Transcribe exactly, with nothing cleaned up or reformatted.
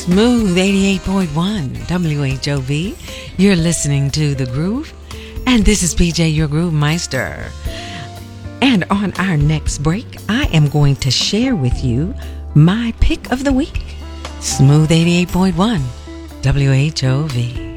Smooth eighty-eight point one W H O V. You're listening to The Groove, and this is P J, your Groove Meister. And on our next break, I am going to share with you my pick of the week. Smooth eighty-eight point one W H O V.